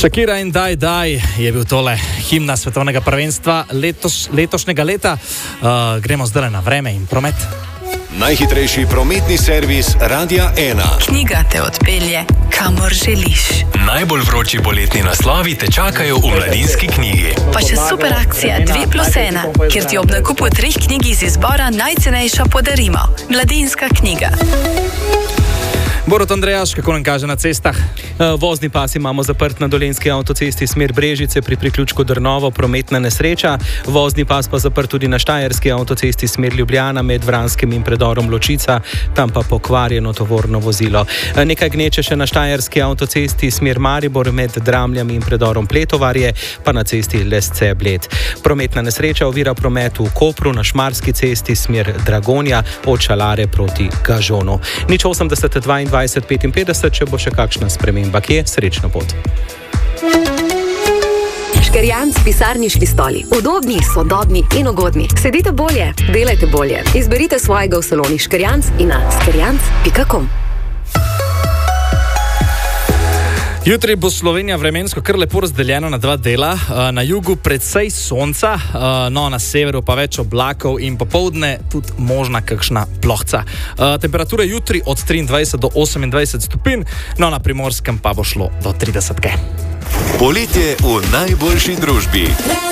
Shakira in Daj Daj je bil tole himna svetovnega prvenstva letošnjega leta. Gremo zdaj na vreme in promet. Najhitrejši prometni servis Radia 1. Knjiga te odpelje, kamor želiš. Najbolj vroči poletni naslovi te čakajo v Mladinski knjigi. Pa še super akcija 2+1, kjer ti ob nakupu 3 knjig iz izbora najcenejša podarimo. Mladinska knjiga. Borut Andrejaš, kako nam kaže na cestah? Vozni pas imamo zaprt na Dolenjski avtocesti smer Brežice pri priključku Drnovo, prometna nesreča. Vozni pas pa zaprt tudi na Štajerski avtocesti smer Ljubljana med Vranskim in predorom Ločica, tam pa pokvarjeno tovorno vozilo. Nekaj gneče še na Štajerski avtocesti smer Maribor med Dramljami in predorom Pletovarje, pa na cesti Lesce-Bled. Prometna nesreča ovira promet v Kopru na Šmarski cesti smer Dragonja od Šalare proti Gažonu. 080 22 55, če bo še kakšna sprememba, kje je srečno pot. Škerjanc pisarniški stoli. Udobni, sodobni in ugodni. Sedite bolje, delajte bolje. Izberite svojega v saloni Škerjanc in na škerjanc.com. Jutri bo Slovenija vremensko kar lepo razdeljena na 2 dela. Na jugu precej sonca, na severu pa več oblakov in popoldne tudi možna kakšna plohca. Temperature jutri od 23 do 28 stopinj, na Primorskem pa bo šlo do 30. Poletje v najboljši družbi.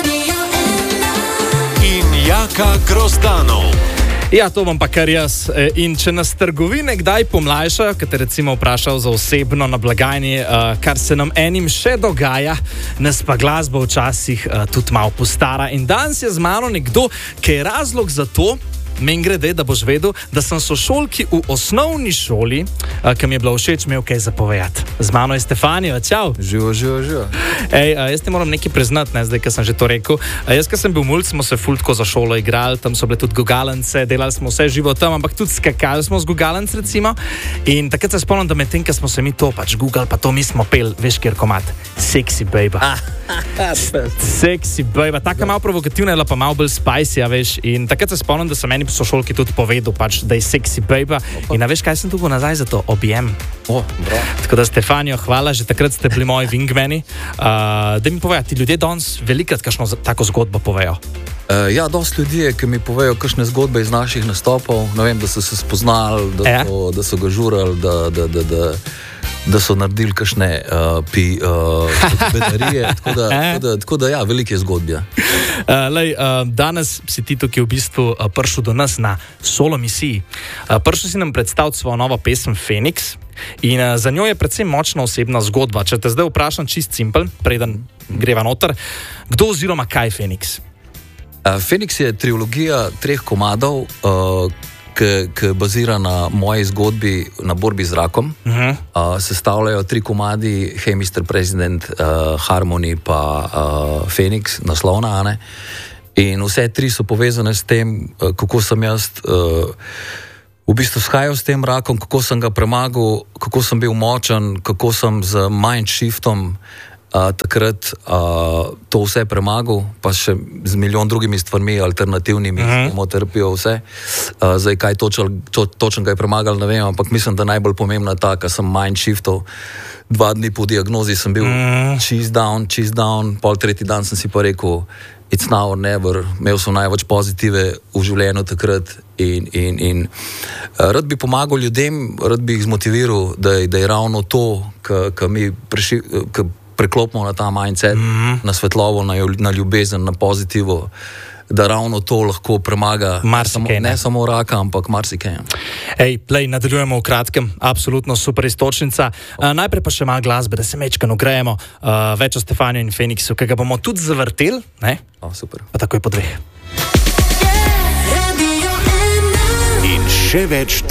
In Jaka Grozdanov. Ja, to bom pa kar jaz. In če nas trgovine kdaj pomlajšajo, kad te recimo vprašal za osebno na blagajni, kar se nam enim še dogaja, nas pa glasba včasih tudi malo postara. In danes je z mano nekdo, ki je razlog za to, men grede, da boš vedel, da sem sošolki v osnovni šoli, ki mi je bilo všeč, imel kaj zapovedati. Z mano je Stefanijo, čau. Živo. Jaz ti moram nekaj priznati, zdaj, ker sem že to rekel. Jaz, ker sem bil mulj, smo se fultko za šolo igrali, tam so bile tudi gugalence, delali smo vse živo tam, ampak tudi skakali smo z gugalenc, recimo. In takrat se spomnim, da med tem, ker smo se mi to pač gugali, pa to mi smo pel, veš, kjer komat. Sexy baby. Sexy baby. Taka malo provokativna, pa malo bolj spicy, veš. In takrat se spomnim, da sem meni sošolki tudi povedal, pač, da je sexy baby. In veš, kaj sem tu nazaj za to? Objem. Tako da, Stefanijo, hvala, že takrat ste bili moji wingmani. Da mi povejo, ti ljudje danes velikrat kakšno tako zgodbo povejo. Ja, dosti ljudi je, ki mi povejo kakšne zgodbe iz naših nastopov. Ne vem, da so se spoznali, da so ga žurali, da so naredili kakšne bedarije. Tako da, ja, velike zgodbe. Danes si ti tukaj v bistvu prišel do nas na solo misiji. Prišel si nam predstaviti svojo novo pesem Feniks in za njo je predvsem močna osebna zgodba. Če te zdaj vprašam čist simpel, preden greva noter, kdo oziroma kaj je Feniks? Feniks je trilogija 3 komadov, ki bazira na moji zgodbi na borbi z rakom. Sestavljajo 3 komadi, Hey Mr. President, Harmony pa Feniks, naslovna, ne? In vse 3 so povezane s tem, kako sem jaz v bistvu shajal s tem rakom, kako sem ga premagal, kako sem bil močen, kako sem z mindshiftom takrat to vse premagal, pa še z milijon drugimi stvarmi, alternativnimi, chemoterapijo, vse. Zdaj, kaj točno ga je premagal, ne vem, ampak mislim, da najbolj pomembna ta, ker sem mindshiftal. 2 dni po diagnozi sem bil cheese down, pol 3. dan sem si pa rekel, it's now or never. Imel sem največ pozitive v življenju takrat in rad bi pomagal ljudem, rad bi jih zmotiviral, da je ravno to, ki mi preklopimo na ta mindset, na svetlovo, na ljubezen, na pozitivo, da ravno to lahko premaga ne samo raka, ampak marsikaj. Nadaljujemo v kratkem, absolutno super istočnica. Najprej pa še malo glasbe, da se mečkano grejemo, več o Stefaniju in Feniksu, ki ga bomo tudi zavrteli, ne? Super. Pa takoj po 2. In še več